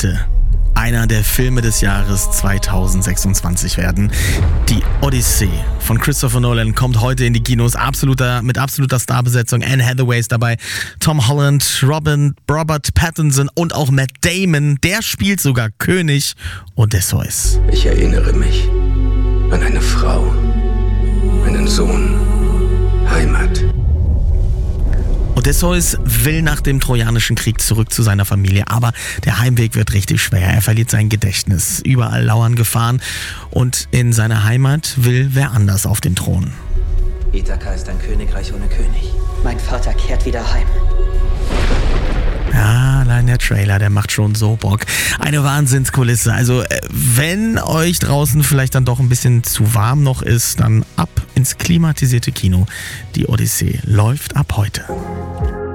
könnte einer der Filme des Jahres 2026 werden. Die Odyssee von Christopher Nolan kommt heute in die Kinos. Mit absoluter Starbesetzung. Anne Hathaway ist dabei, Tom Holland, Robert Pattinson und auch Matt Damon. Der spielt sogar König Odysseus. Ich erinnere mich an eine Frau, einen Sohn, Heimat. Odysseus will nach dem Trojanischen Krieg zurück zu seiner Familie, aber der Heimweg wird richtig schwer. Er verliert sein Gedächtnis. Überall lauern Gefahren und in seiner Heimat will wer anders auf den Thron. Ithaka ist ein Königreich ohne König. Mein Vater kehrt wieder heim. Ja, allein der Trailer, der macht schon so Bock. Eine Wahnsinnskulisse. Also, wenn euch draußen vielleicht dann doch ein bisschen zu warm noch ist, dann ab ins klimatisierte Kino. Die Odyssee läuft ab heute.